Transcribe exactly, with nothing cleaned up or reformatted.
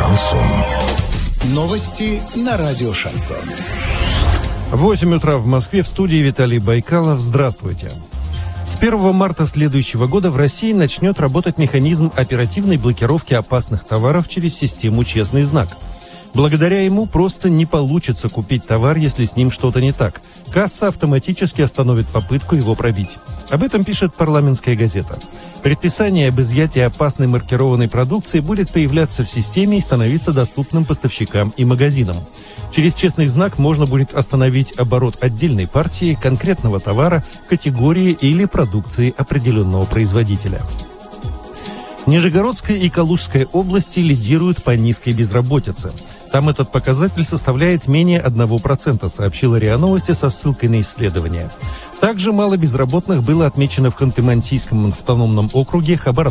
Шансон. Новости на радио «Шансон». восемь утра в Москве, в студии Виталий Байкалов. Здравствуйте. С первого марта следующего года в России начнет работать механизм оперативной блокировки опасных товаров через систему «Честный знак». Благодаря ему просто не получится купить товар, если с ним что-то не так. Касса автоматически остановит попытку его пробить. Об этом пишет «Парламентская газета». Предписание об изъятии опасной маркированной продукции будет появляться в системе и становиться доступным поставщикам и магазинам. Через «Честный знак» можно будет остановить оборот отдельной партии, конкретного товара, категории или продукции определенного производителя. Нижегородская и Калужская области лидируют по низкой безработице. Там этот показатель составляет менее одного процента, сообщила РИА Новости со ссылкой на исследование. Также мало безработных было отмечено в Ханты-Мансийском автономном округе, Хабаровском